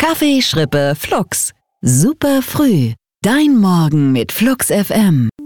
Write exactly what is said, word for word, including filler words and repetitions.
Kaffee, Schrippe, Flux. Super früh. Dein Morgen mit Flux F M.